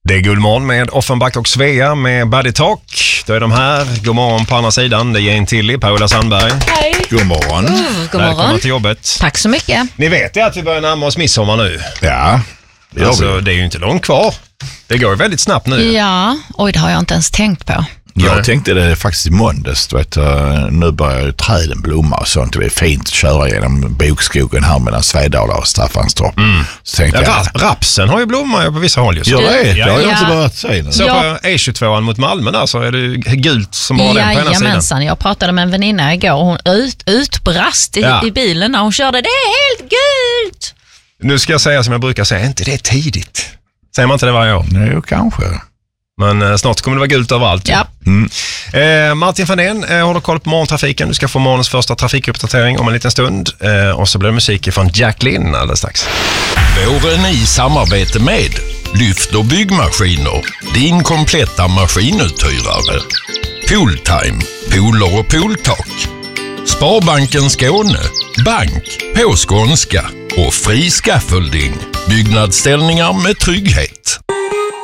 Det är Guldmorgon med Offenbach och Svea med Buddy Talk. Då är de här. God morgon på andra sidan. Det är Jane Tilly, Paula Sandberg. Hej. God morgon. God morgon. Välkomna till jobbet. Tack så mycket. Ni vet ju att vi börjar närma oss midsommar nu. Ja, det alltså, det är ju inte långt kvar. Det går ju väldigt snabbt nu. Ja, oj, det har jag inte ens tänkt på. Jag tänkte det faktiskt i måndags, vet, nu börjar ju träden blomma och sånt. Det är fint att köra genom bokskogen här mellan Svedala och Staffanstorp. Så tänkte jag, rapsen har ju blommat på vissa håll just. jag vet, det har jag Ja. inte börjat säga nu. Så på E22 mot Malmö där så är det gult som bara den på ena sidan. Jajamensan, jag pratade med en väninna igår och hon utbrast i bilen när hon körde. Det är helt gult! Nu ska jag säga som jag brukar säga, inte det är tidigt. Säger man inte det varje år? Nej, kanske. Men snart kommer det vara gult överallt. Ja. Martin Fandén håller koll på morgontrafiken. Du ska få morgonens första trafikuppdatering om en liten stund. Och så blir det musik från Jack Lynn alldeles strax. Våren i samarbete med Lyft och byggmaskiner, din kompletta maskinuthyrare. Pooltime, pooler och pooltak. Sparbanken Skåne, bank på skånska och fri scaffolding, byggnadsställningar med trygghet.